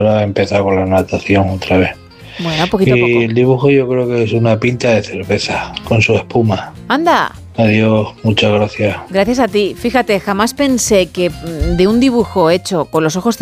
Ahora he empezado con la natación otra vez. Bueno, poquito a Y poco. el dibujo yo creo que es una pinta de cerveza con su espuma. ¡Anda! Adiós, muchas gracias. Gracias a ti. Fíjate, jamás pensé que de un dibujo hecho con los ojos